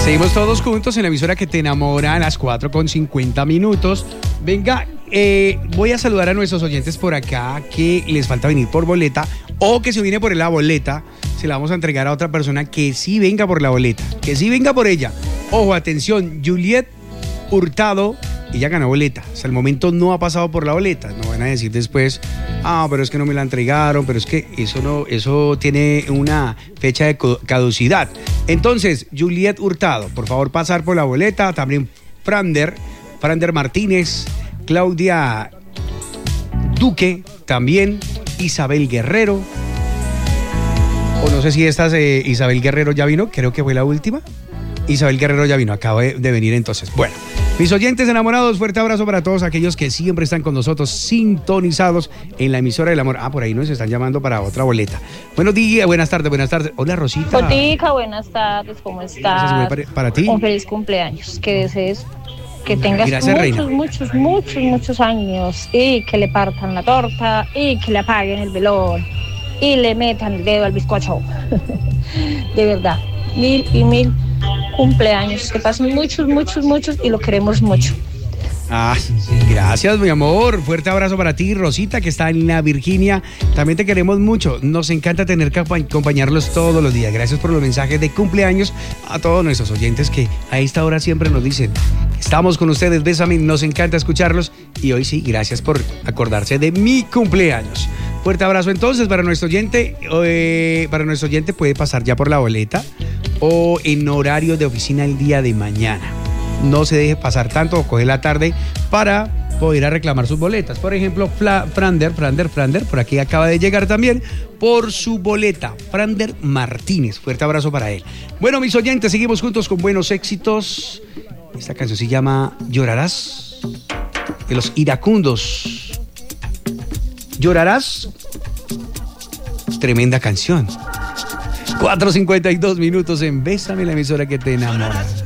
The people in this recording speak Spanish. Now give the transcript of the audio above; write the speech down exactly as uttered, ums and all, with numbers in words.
Seguimos todos juntos en la emisora que te enamora a las cuatro con cincuenta minutos. Venga, eh, voy a saludar a nuestros oyentes por acá que les falta venir por boleta o que se viene por la boleta. Se la vamos a entregar a otra persona que sí venga por la boleta, que sí venga por ella. Ojo, atención, Juliet Hurtado, ella ganó boleta. Hasta el momento no ha pasado por la boleta. No van a decir después, ah, pero es que no me la entregaron, pero es que eso no, eso tiene una fecha de caducidad. Entonces, Juliet Hurtado, por favor, pasar por la boleta. También Frander, Frander Martínez, Claudia Duque, también Isabel Guerrero. O no sé si esta eh, Isabel Guerrero ya vino, creo que fue la última. Isabel Guerrero ya vino, acaba de, de venir entonces. Bueno, mis oyentes enamorados, fuerte abrazo para todos aquellos que siempre están con nosotros sintonizados en la emisora del amor. Ah, por ahí nos están llamando para otra boleta. Buenos días, buenas tardes, buenas tardes. Hola, Rosita. Botica, buenas tardes, ¿cómo estás? Para, para ti. Un feliz cumpleaños, que desees que tengas Gracias, muchos, reina. muchos, muchos, muchos años y que le partan la torta y que le apaguen el velón y le metan el dedo al bizcocho. De verdad, mil y mil cumpleaños, que pasen muchos, muchos, muchos y lo queremos mucho. Ah, gracias, mi amor. Fuerte abrazo para ti, Rosita, que está en la Virginia. También te queremos mucho. Nos encanta tener que acompañarlos todos los días. Gracias por los mensajes de cumpleaños a todos nuestros oyentes que a esta hora siempre nos dicen: estamos con ustedes, bésame, nos encanta escucharlos. Y hoy sí, gracias por acordarse de mi cumpleaños. Fuerte abrazo entonces para nuestro oyente. Eh, para nuestro oyente puede pasar ya por la boleta o en horario de oficina el día de mañana. No se deje pasar tanto o coge la tarde para poder a reclamar sus boletas. Por ejemplo, Fla, Frander, Frander, Frander, por aquí acaba de llegar también por su boleta. Frander Martínez, fuerte abrazo para él. Bueno, mis oyentes, seguimos juntos con buenos éxitos. Esta canción se llama Llorarás, de los Iracundos. Llorarás, tremenda canción. cuatro cincuenta y dos minutos en Bésame, la emisora que te enamora.